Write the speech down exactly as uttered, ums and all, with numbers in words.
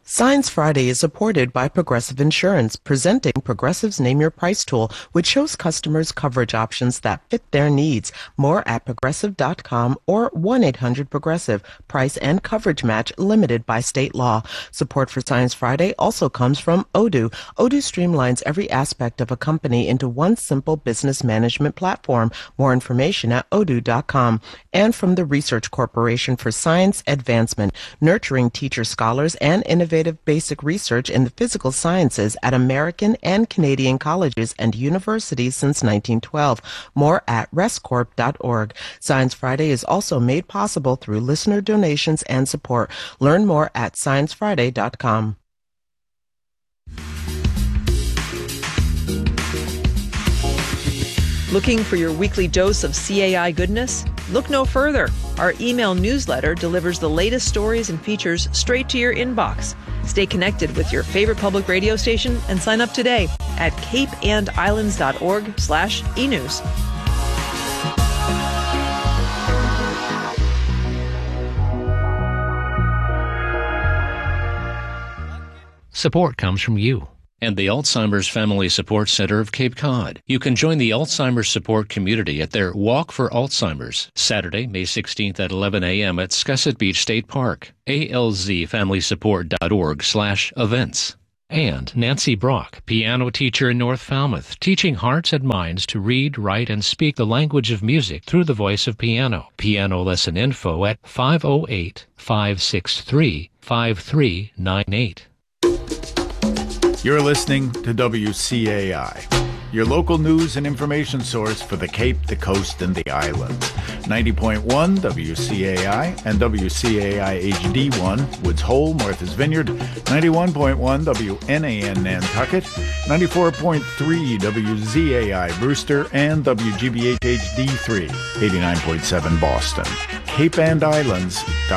Science Friday is supported by Progressive Insurance, presenting Progressive's Name Your Price tool, which shows customers coverage options that fit their needs. More at progressive dot com or one eight hundred progressive. Price and coverage match limited by state law. Support for Science Friday also comes from Odoo. Odoo streamlines every aspect of a company into one simple business management platform. More information at odoo dot com. And from the Research Corporation for Science Advancement, nurturing teacher scholars and innovators basic research in the physical sciences at American and Canadian colleges and universities since nineteen twelve. More at rescorp dot org. Science Friday is also made possible through listener donations and support. Learn more at science friday dot com. Looking for your weekly dose of C A I goodness? Look no further. Our email newsletter delivers the latest stories and features straight to your inbox. Stay connected with your favorite public radio station and sign up today at cape and islands dot org slash e news. Support comes from you and the Alzheimer's Family Support Center of Cape Cod. You can join the Alzheimer's support community at their Walk for Alzheimer's, Saturday, May sixteenth at eleven a.m. at Scusset Beach State Park, A L Z family support dot org slash events. And Nancy Brock, piano teacher in North Falmouth, teaching hearts and minds to read, write, and speak the language of music through the voice of piano. Piano lesson info at five oh eight, five six three, five three nine eight. You're listening to W C A I, your local news and information source for the Cape, the Coast, and the Islands. ninety point one W C A I and W C A I H D one, Woods Hole, Martha's Vineyard, ninety-one point one W N A N Nantucket, ninety-four point three W Z A I Brewster, and W G B H H D three, eighty-nine point seven Boston. Cape and Islands.